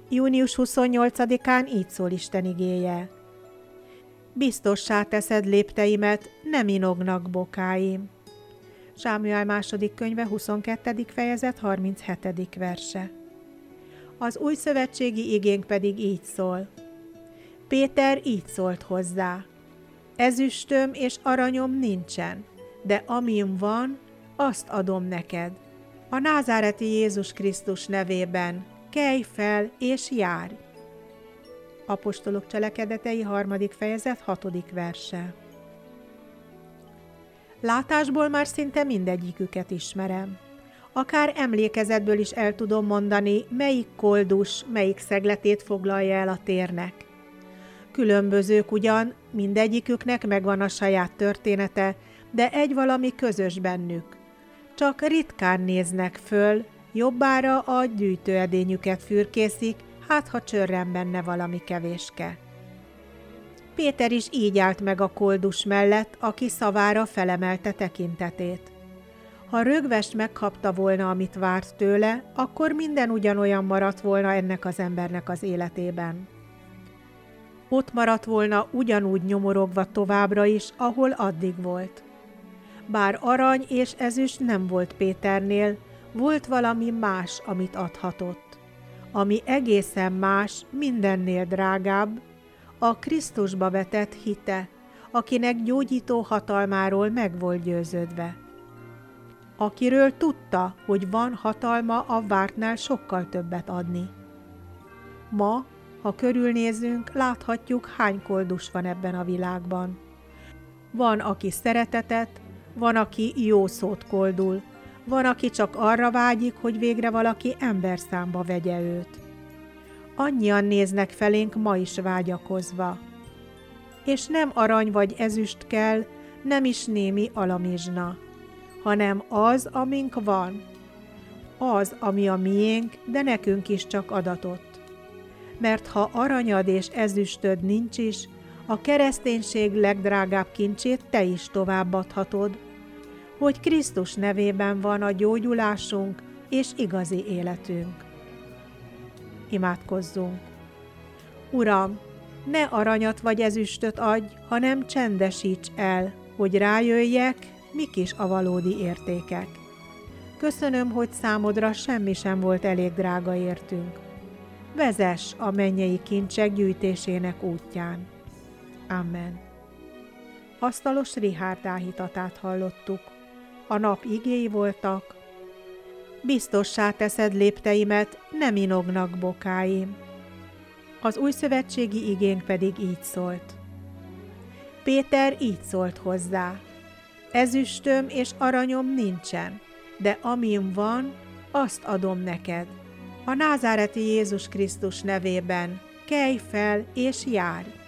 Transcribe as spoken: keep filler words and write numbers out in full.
június huszonnyolcadikán így szól Isten igéje. Biztossá teszed lépteimet, nem inognak bokáim. Sámuel második könyve huszonkettedik fejezet harminchetedik verse. Az új szövetségi igénk pedig így szól. Péter így szólt hozzá. Ezüstöm és aranyom nincsen, de amin van, azt adom neked. A názáreti Jézus Krisztus nevében kelj fel és járj! Apostolok cselekedetei harmadik fejezet hatodik verse. Látásból már szinte mindegyiküket ismerem. Akár emlékezetből is el tudom mondani, melyik koldus, melyik szegletét foglalja el a térnek. Különbözők ugyan, mindegyiküknek megvan a saját története, de egy valami közös bennük. Csak ritkán néznek föl, jobbára a gyűjtőedényüket fürkészik, hát ha csörren benne valami kevéske. Péter is így állt meg a koldus mellett, aki szavára felemelte tekintetét. Ha rögvest megkapta volna, amit várt tőle, akkor minden ugyanolyan maradt volna ennek az embernek az életében. Ott maradt volna ugyanúgy nyomorogva továbbra is, ahol addig volt. Bár arany és ezüst nem volt Péternél, volt valami más, amit adhatott. Ami egészen más, mindennél drágább, a Krisztusba vetett hite, akinek gyógyító hatalmáról meg volt győződve. Akiről tudta, hogy van hatalma a vártnál sokkal többet adni. Ma, ha körülnézünk, láthatjuk, hány koldus van ebben a világban. Van, aki szeretetet, van, aki jó szót koldul, van, aki csak arra vágyik, hogy végre valaki emberszámba vegye őt. Annyian néznek felénk ma is vágyakozva. És nem arany vagy ezüst kell, nem is némi alamizsna, hanem az, amink van. Az, ami a miénk, de nekünk is csak adatott. Mert ha aranyad és ezüstöd nincs is, a kereszténység legdrágább kincsét te is továbbadhatod, hogy Krisztus nevében van a gyógyulásunk és igazi életünk. Imádkozzunk! Uram, ne aranyat vagy ezüstöt adj, hanem csendesíts el, hogy rájöjjek, mik is a valódi értékek. Köszönöm, hogy számodra semmi sem volt elég drága értünk. Vezess a mennyei kincsek gyűjtésének útján. Amen. Asztalos Richárd áhítatát hallottuk. A nap igéi voltak. Biztossá teszed lépteimet, nem inognak bokáim. Az új szövetségi igénk pedig így szólt. Péter így szólt hozzá. Ezüstöm és aranyom nincsen, de amin van, azt adom neked. A názáreti Jézus Krisztus nevében kelj fel és járj!